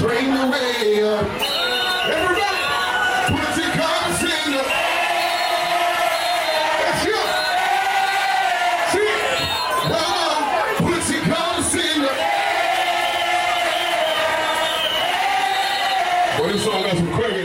bring the way up. Everybody, put your cards in the. Let's go. See, put your cards in the. Boy, this song got some crazy.